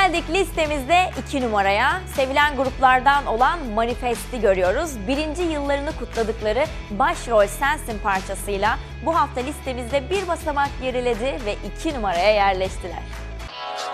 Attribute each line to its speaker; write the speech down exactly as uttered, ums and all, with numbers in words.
Speaker 1: Geldik listemizde iki numaraya. Sevilen gruplardan olan Manifest'i görüyoruz. Birinci yıllarını kutladıkları Başrol Sensin parçasıyla bu hafta listemizde bir basamak geriledi ve iki numaraya yerleştiler.